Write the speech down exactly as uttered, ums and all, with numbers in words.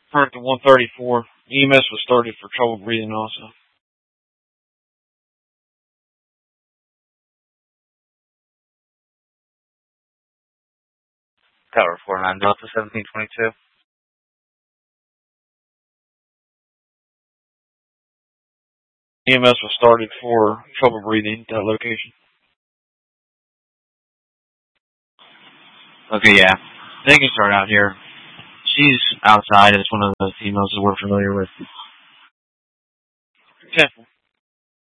Current to one thirty-four. E M S was started for trouble breathing also. Tower four nine Delta seventeen twenty-two. E M S was started for trouble breathing at that location. Okay, yeah. They can start out here. She's outside. It's one of the females that we're familiar with. Careful.